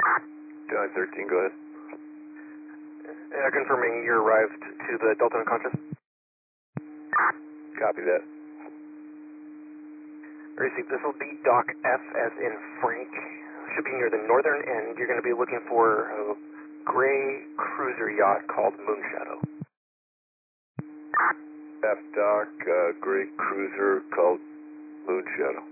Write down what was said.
13, go ahead. Confirming you arrived to the Delta Unconscious. Copy that. Receive, this will be Dock F as in Frank. Should be near the northern end. You're going to be looking for a gray cruiser yacht called Moonshadow. F Dock, gray cruiser called Moonshadow.